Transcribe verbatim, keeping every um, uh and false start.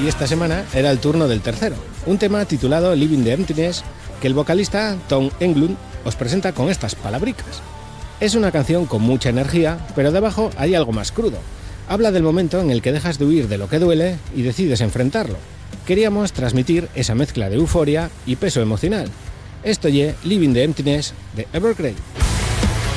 y esta semana era el turno del tercero, un tema titulado Living the Emptiness, que el vocalista Tom Englund os presenta con estas palabricas. Es una canción con mucha energía, pero debajo hay algo más crudo. Habla del momento en el que dejas de huir de lo que duele y decides enfrentarlo. Queríamos transmitir esa mezcla de euforia y peso emocional. Esto es Living the Emptiness de Evergrey.